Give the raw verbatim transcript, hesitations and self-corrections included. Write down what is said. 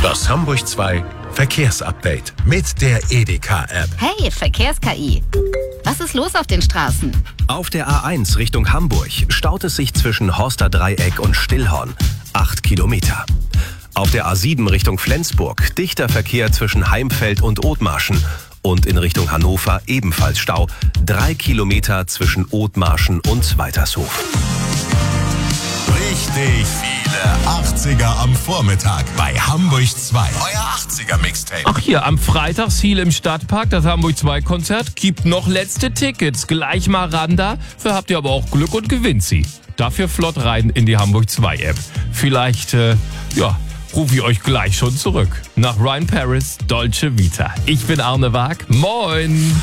Das Hamburg zwei Verkehrsupdate mit der Edeka-App. Hey, Verkehrs-K I. Was ist los auf den Straßen? Auf der A eins Richtung Hamburg staut es sich zwischen Horsterdreieck und Stillhorn. Acht Kilometer. Auf der A sieben Richtung Flensburg dichter Verkehr zwischen Heimfeld und Othmarschen. Und in Richtung Hannover ebenfalls Stau. Drei Kilometer zwischen Othmarschen und Weitershof. Richtig viele achtziger am Vormittag bei Hamburg zwei. Euer achtziger-Mixtape. Ach hier, am Freitag Ziel im Stadtpark, das Hamburg zwei Konzert. Gibt noch letzte Tickets. Gleich mal ran da. Für habt ihr aber auch Glück und gewinnt sie. Dafür flott rein in die Hamburg zwei App. Vielleicht, äh, ja, rufe ich euch gleich schon zurück. Nach Ryan Paris, Dolce Vita. Ich bin Arne Waag. Moin!